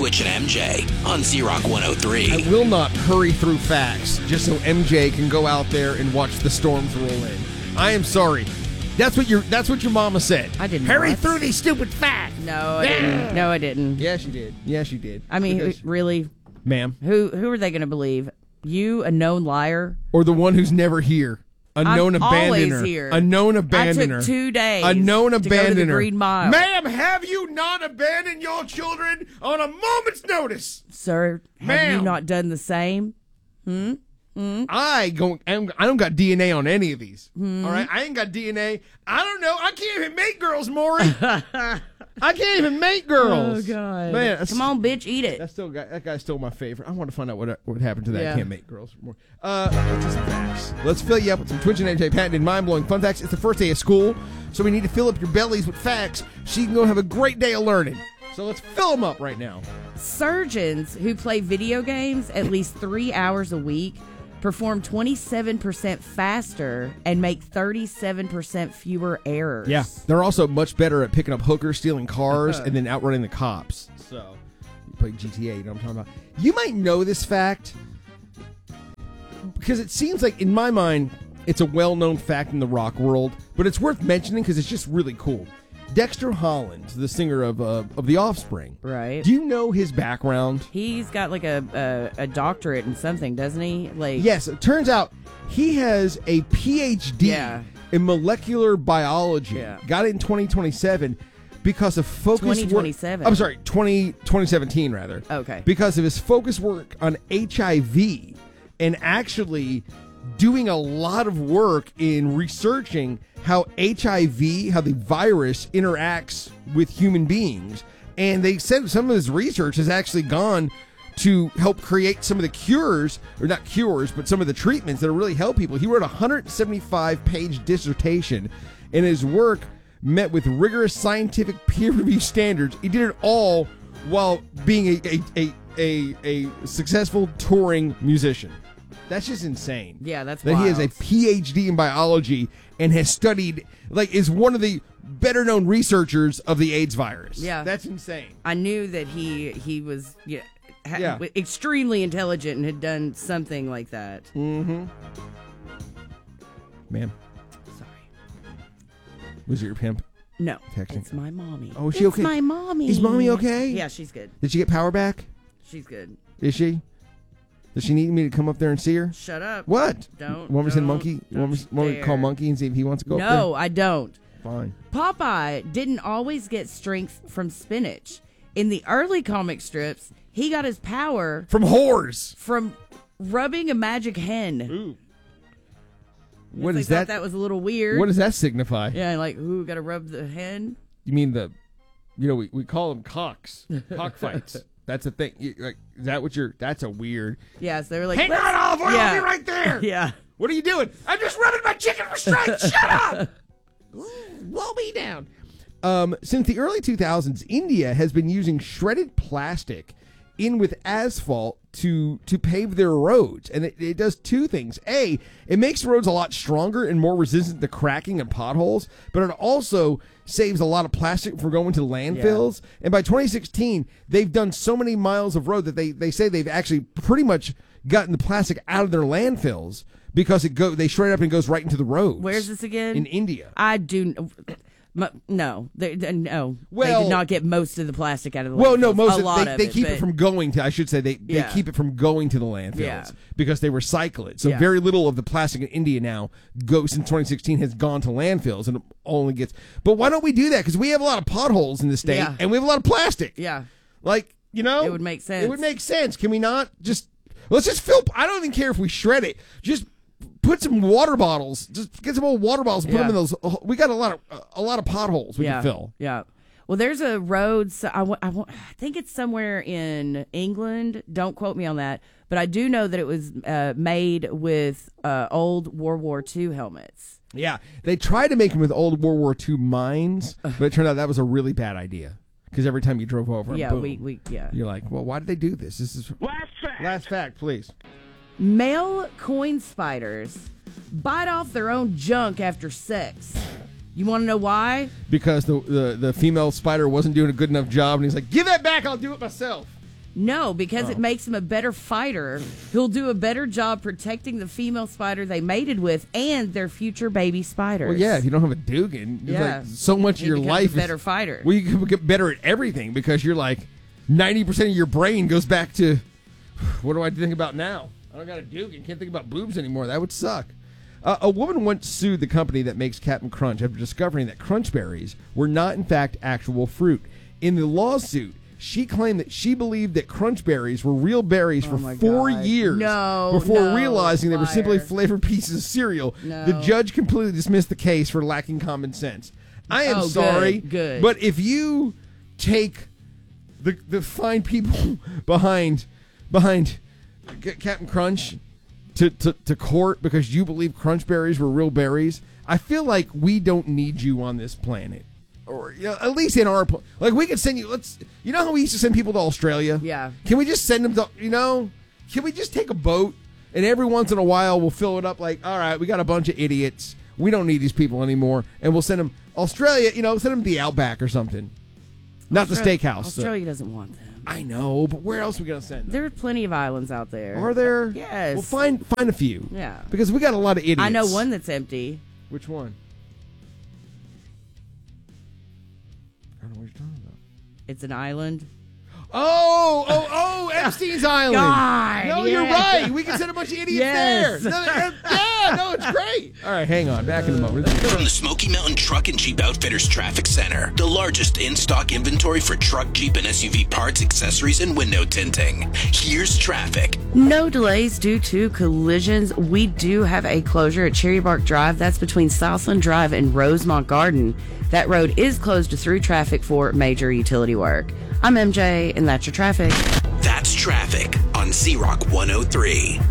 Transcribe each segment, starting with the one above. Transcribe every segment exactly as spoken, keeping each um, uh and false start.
Twitch and M J on Z-Rock one oh three. I will not hurry through facts just so M J can go out there and watch the storms roll in. I am sorry. That's what your that's what your mama said. I didn't. Hurry what? through these stupid facts. No, I didn't. No, I didn't. Yes, you did. Yes, you did. I mean, Because- really, ma'am. who who are they going to believe? You, a known liar? Or the one who's never here. A known I'm abandoner. always here. A known abandoner. I took two days. A known to abandoner. go to the Green Mile. Ma'am, have you not abandoned your children on a moment's notice? Sir, have Ma'am. you not done the same? Hmm? Hmm? I go. I'm- I don't got D N A on any of these. Hmm. All right, I ain't got D N A. I don't know. I can't even make girls, Maury. I can't even make girls. Oh, God. Man, that's- Come on, bitch, eat it. That still got, that guy stole my favorite. I want to find out what what happened to that. Yeah. Can't make girls more. Uh, let's do some facts. Let's fill you up with some Twitch and M J patented mind-blowing fun facts. It's the first day of school, so we need to fill up your bellies with facts so you can go have a great day of learning. So let's fill them up right now. Surgeons who play video games at least three hours a week perform twenty-seven percent faster and make thirty-seven percent fewer errors. Yeah, they're also much better at picking up hookers, stealing cars, and then outrunning the cops. So, you play G T A, you know what I'm talking about. You might know this fact because it seems like, in my mind, it's a well-known fact in the rock world, but it's worth mentioning because it's just really cool. Dexter Holland, the singer of uh, of The Offspring. Right. Do you know his background? He's got like a, a, a doctorate in something, doesn't he? Like Yes, it turns out he has a P H D Yeah. in molecular biology. Yeah. Got it in twenty twenty-seven because of focus work. twenty twenty-seven. I'm sorry, twenty, twenty seventeen rather. Okay. Because of his focus work on H I V and actually doing a lot of work in researching how H I V, how the virus interacts with human beings. And they said some of his research has actually gone to help create some of the cures, or not cures, but some of the treatments that really help people. He wrote a one hundred seventy-five page dissertation, and his work met with rigorous scientific peer review standards. He did it all while being a, a, a, a, a successful touring musician. That's just insane. Yeah, that's that he has a wild. P H D in biology and has studied, like, is one of the better known researchers of the AIDS virus. Yeah. That's insane. I knew that he he was yeah, ha- Yeah. extremely intelligent and had done something like that. Mm-hmm. Ma'am, Sorry. was it your pimp? No, Texting. it's my mommy. Oh, is she it's okay? my mommy. Is mommy okay? Yeah, she's good. Did she get power back? She's good. Is she? Does she need me to come up there and see her? Shut up. What? Don't. Want me to send don't- Monkey? don't Want me, want me to dare. call Monkey and see if he wants to go up No, I don't. there? Fine. Popeye didn't always get strength from spinach. In the early comic strips, he got his power From whores. from rubbing a magic hen. Ooh. Guess What I is thought that? That was a little weird. What does that signify? Yeah, like, ooh, gotta rub the hen? You mean the, you know, we, we call them cocks, cockfights. That's a thing. You, like, is that what you're? That's a weird. Yeah, so they were like, Hang let's- on, Olive Oil, yeah. I'll be right there. Yeah. What are you doing? I'm just rubbing my chicken restraint. Shut up. Blow me down. Um, since the early two thousands, India has been using shredded plastic in with asphalt to to pave their roads, and it, it does two things. A, it makes roads a lot stronger and more resistant to cracking and potholes, but it also saves a lot of plastic from going to landfills. And by twenty sixteen, they've done so many miles of road that they, they say they've actually pretty much gotten the plastic out of their landfills because it go they shred up and goes right into the roads. Where's this again? In India. I do. m- No, they, they- no. Well- they did not get most of the plastic out of the Well, no, landfills. most a of lot they, of they it, keep it but- from going to. I should say they, they Yeah. keep it from going to the landfills Yeah. because they recycle it. So Yeah. very little of the plastic in India now goes since twenty sixteen has gone to landfills and it only gets. But why don't we do that? Because we have a lot of potholes in the state Yeah. and we have a lot of plastic. Yeah. Like, you know, It would make sense. It would make sense. Can we not just let's just fill? I don't even care if we shred it. Just put some water bottles. Just get some old water bottles and put Yeah. them in those. We got a lot of a lot of potholes we yeah. can fill. Yeah. Well, there's a road. So I, w- I, w- I think it's somewhere in England. Don't quote me on that. But I do know that it was uh, made with uh, old World War Two helmets. Yeah, they tried to make them with old World War Two mines, but it turned out that was a really bad idea. Because every time you drove over, Yeah, boom, we, we yeah. you're like, well, why did they do this? This is Last fact. last fact, please. Male coin spiders bite off their own junk after sex. You want to know why? Because the, the the female spider wasn't doing a good enough job, and he's like, give that back, I'll do it myself. No, because Oh. it makes him a better fighter. He'll do a better job protecting the female spider they mated with and their future baby spiders. Well, yeah, if you don't have a Dugan, it's Yeah. like so much He of your becomes life a better is, fighter. Well, you can get better at everything because you're like ninety percent of your brain goes back to what do I think about now? I don't got a Dugan. Can't think about boobs anymore. That would suck. Uh, a woman once sued the company that makes Captain Crunch after discovering that crunch berries were not, in fact, actual fruit. In the lawsuit, she claimed that she believed that crunch berries were real berries for Oh my four God. years No, before no, realizing they were simply liar. flavored pieces of cereal. No. The judge completely dismissed the case for lacking common sense. I am Oh, good, sorry, good. but if you take the the fine people behind behind C- Captain Crunch to, to, to court because you believe crunch berries were real berries, I feel like we don't need you on this planet. Or you know, at least in our pl- like we could send you. Let's you know how we used to send people to Australia. Yeah. Can we just send them to you know? Can we just take a boat and every once in a while we'll fill it up like all right we got a bunch of idiots we don't need these people anymore and we'll send them Australia you know send them to the Outback or something. Not the Australia- steakhouse. Australia doesn't want them. I know, but where else are we gonna send them? There are plenty of islands out there. Are there? Yes. Well, find find a few. Yeah. Because we got a lot of idiots. I know one that's empty. Which one? I don't know what you're talking about. It's an island. Oh, oh, oh, Epstein's Island. God, no, you're yeah. right. We can send a bunch of idiots Yes. there. No, uh, yeah, no, it's great. All right, hang on. Back in a moment. From the Smoky Mountain Truck and Jeep Outfitters Traffic Center, the largest in-stock inventory for truck, Jeep, and S U V parts, accessories, and window tinting. Here's traffic. No delays due to collisions. We do have a closure at Cherry Bark Drive. That's between Southland Drive and Rosemont Garden. That road is closed to through traffic for major utility work. I'm M J, and that's your traffic. That's traffic on Z-Rock one oh three.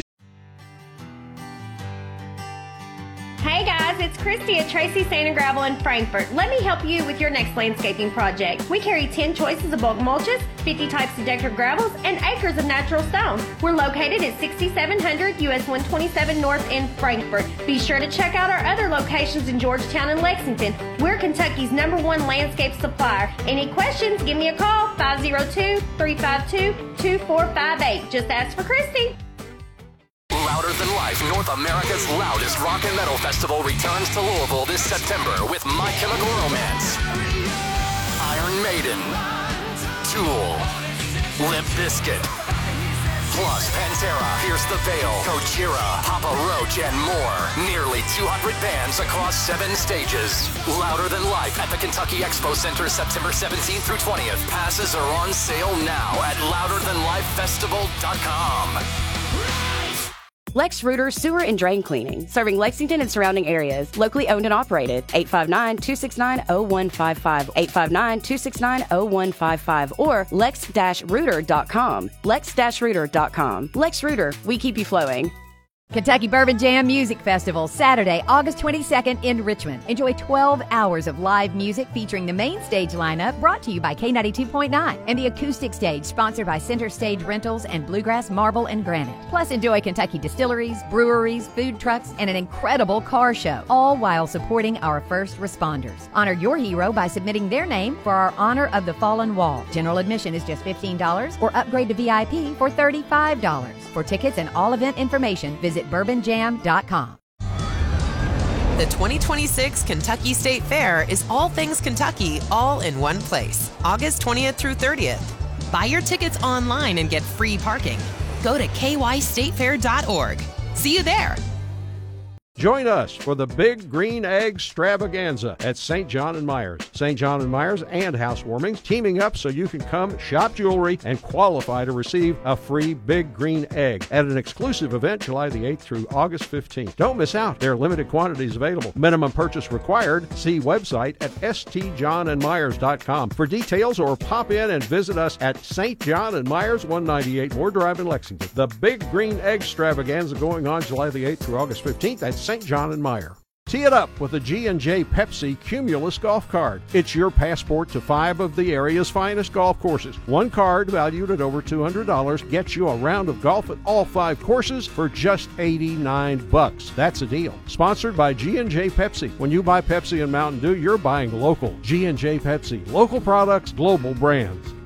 Hey guys, it's Christy at Tracy Sand and Gravel in Frankfort. Let me help you with your next landscaping project. We carry ten choices of bulk mulches, fifty types of decorative gravels, and acres of natural stone. We're located at sixty-seven hundred U S one twenty-seven North in Frankfort. Be sure to check out our other locations in Georgetown and Lexington. We're Kentucky's number one landscape supplier. Any questions, give me a call, five oh two, three five two, two four five eight. Just ask for Christy. Louder Than Life, North America's loudest rock and metal festival returns to Louisville this September with My Chemical Romance, Iron Maiden, Tool, Limp Bizkit, plus Pantera, Pierce the Veil, Gojira, Papa Roach, and more. Nearly two hundred bands across seven stages. Louder Than Life at the Kentucky Expo Center September seventeenth through twentieth. Passes are on sale now at louder than life festival dot com. Lex Rooter Sewer and Drain Cleaning, serving Lexington and surrounding areas. Locally owned and operated. eight five nine, two six nine, zero one five five. eight five nine, two six nine, zero one five five or lex dash rooter dot com. lex dash rooter dot com. Lex Rooter, we keep you flowing. Kentucky Bourbon Jam Music Festival, Saturday, August twenty-second in Richmond. Enjoy twelve hours of live music featuring the main stage lineup brought to you by K ninety-two point nine and the acoustic stage sponsored by Center Stage Rentals and Bluegrass Marble and Granite. Plus, enjoy Kentucky distilleries, breweries, food trucks, and an incredible car show, all while supporting our first responders. Honor your hero by submitting their name for our Honor of the Fallen Wall. General admission is just fifteen dollars or upgrade to V I P for thirty-five dollars. For tickets and all event information, visit bourbon jam dot com. The twenty twenty-six Kentucky State Fair is all things Kentucky, all in one place. August twentieth through thirtieth. Buy your tickets online and get free parking. Go to k y state fair dot org. See you there. Join us for the Big Green Egg Extravaganza at Saint John and Myers. Saint John and Myers and Housewarmings teaming up so you can come shop jewelry and qualify to receive a free Big Green Egg at an exclusive event July the eighth through August fifteenth. Don't miss out. There are limited quantities available. Minimum purchase required. See website at s t john and myers dot com for details or pop in and visit us at Saint John and Myers, one ninety-eight Moore Drive in Lexington. The Big Green Egg Extravaganza going on July the eighth through August fifteenth at Saint John and Meyer. Tee it up with the G and J Pepsi Cumulus Golf Card. It's your passport to five of the area's finest golf courses. One card valued at over two hundred dollars gets you a round of golf at all five courses for just eighty-nine bucks. That's a deal. Sponsored by G and J Pepsi. When you buy Pepsi and Mountain Dew, you're buying local. G and J Pepsi. Local products, global brands.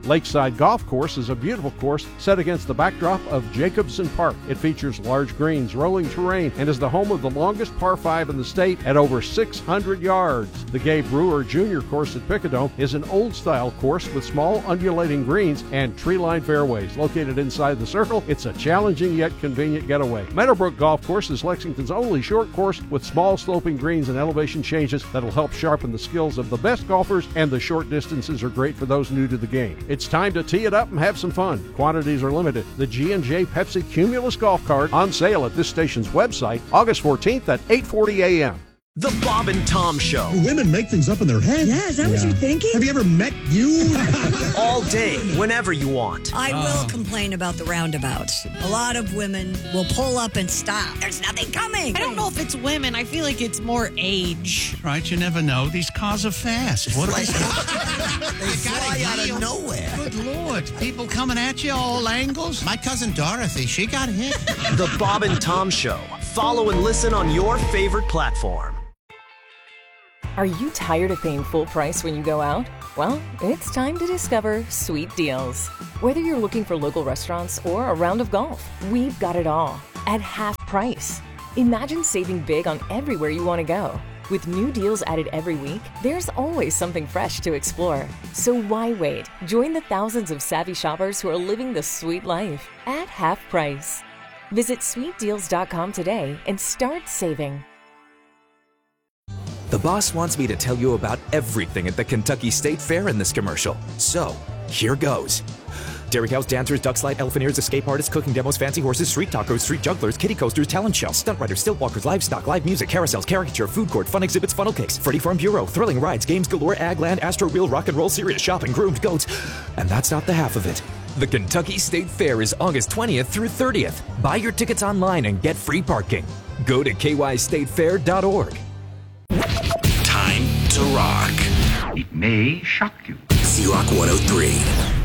Lakeside Golf Course is a beautiful course set against the backdrop of Jacobson Park. It features large greens, rolling terrain, and is the home of the longest par five in the state at over six hundred yards. The Gabe Brewer Junior Course at Picadome is an old-style course with small undulating greens and tree-lined fairways. Located inside the circle, it's a challenging yet convenient getaway. Meadowbrook Golf Course is Lexington's only short course with small sloping greens and elevation changes that'll help sharpen the skills of the best golfers, and the short distances are great for those new to the game. It's time to tee it up and have some fun. Quantities are limited. The G and J Pepsi Cumulus Golf Cart on sale at this station's website August fourteenth at eight forty a.m. The Bob and Tom Show. Women make things up in their head. Yeah, is that yeah. what you're thinking? Have you ever met you? All day, whenever you want. I will uh. complain about the roundabouts. A lot of women will pull up and stop. There's nothing coming. I don't know if it's women. I feel like it's more age. Right, you never know. These cars are fast. What they fly out of nowhere. Good Lord. People coming at you all angles. My cousin Dorothy, she got hit. The Bob and Tom Show. Follow and listen on your favorite platform. Are you tired of paying full price when you go out? Well, it's time to discover Sweet Deals. Whether you're looking for local restaurants or a round of golf, we've got it all at half price. Imagine saving big on everywhere you want to go. With new deals added every week, there's always something fresh to explore. So why wait? Join the thousands of savvy shoppers who are living the sweet life at half price. Visit sweet deals dot com today and start saving. The boss wants me to tell you about everything at the Kentucky State Fair in this commercial. So, here goes. Dairy cows, dancers, duck slide, elephanters, escape artists, cooking demos, fancy horses, street tacos, street jugglers, kiddie coasters, talent shows, stunt riders, stilt walkers, livestock, live music, carousels, caricature, food court, fun exhibits, funnel cakes, Freddy Farm Bureau, thrilling rides, games galore, Agland, Astro Wheel, rock and roll, serious shopping, groomed goats. And that's not the half of it. The Kentucky State Fair is August twentieth through thirtieth. Buy your tickets online and get free parking. Go to k y state fair dot org. Time to rock. It may shock you. Z-Rock one oh three.